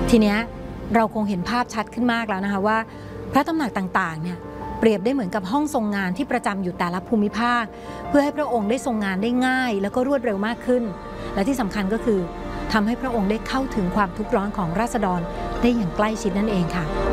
ทีเนี้ยเราคงเห็นภาพชัดขึ้นมากแล้วนะคะว่าพระตำหนักต่างๆเนี่ยเปรียบได้เหมือนกับห้องทรงงานที่ประจำอยู่แต่ละภูมิภาคเพื่อให้พระองค์ได้ทรงงานได้ง่ายแล้วก็รวดเร็วมากขึ้นและที่สำคัญก็คือทำให้พระองค์ได้เข้าถึงความทุกข์ร้อนของราษฎรได้อย่างใกล้ชิดนั่นเองค่ะ